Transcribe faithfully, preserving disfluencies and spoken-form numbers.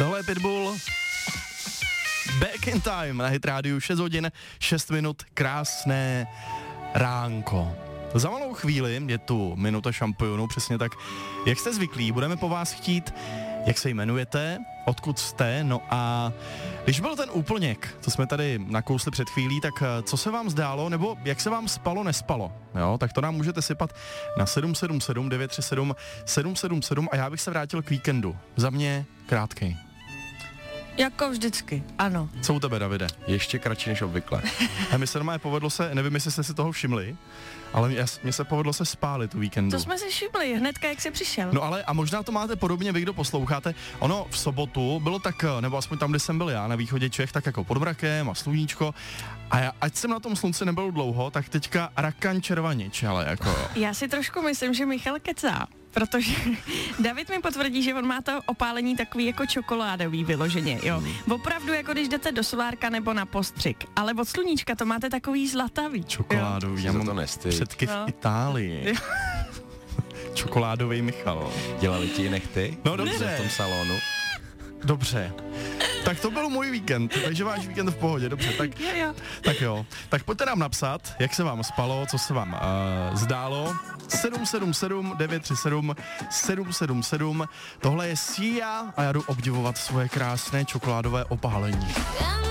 Tohle je Pitbull. Back in Time na Hit rádiu, šest hodin, šest minut, krásné ránko. Za malou chvíli je tu minuta šampionů, přesně tak, jak jste zvyklí, budeme po vás chtít, jak se jmenujete, odkud jste, no a když byl ten úplněk, co jsme tady nakousli před chvílí, tak co se vám zdálo, nebo jak se vám spalo, nespalo, jo, tak to nám můžete sypat na sedm sedm sedm devět tři sedm sedm sedm sedm a já bych se vrátil k víkendu, za mě krátkej. Jako vždycky, ano. Co u tebe, Davide? Ještě kratší než obvykle. A mi se normálně povedlo se, nevím, jestli jste si toho všimli, ale mně se povedlo se spálit tu víkendu. To jsme si všimli hnedka, jak jsi přišel. No ale a možná to máte podobně vy, kdo posloucháte. Ono v sobotu bylo tak, nebo aspoň tam, kde jsem byl já, na východě Čech, tak jako pod mrakem a sluníčko. A já, ať jsem na tom slunci nebyl dlouho, tak teďka rakan červanič, ale jako... Já si trošku myslím, že Michal kecá. Protože David mi potvrdí, že on má to opálení takový jako čokoládový vyloženě, jo. Opravdu jako když jdete do solárka nebo na postřik, ale od sluníčka to máte takový zlatavý. Čokoládový, já mám to nestýt. předky v No. Itálii. Čokoládový Michal. Dělali ti nechty? No dobře. V tom salonu. Dobře. Tak to byl můj víkend, takže váš víkend v pohodě, dobře, tak Jo, jo. tak jo. Tak pojďte nám napsat, jak se vám spalo, co se vám uh, zdálo. sedm sedm sedm devět tři sedm sedm sedm sedm. Tohle je Sia a já jdu obdivovat svoje krásné čokoládové opálení.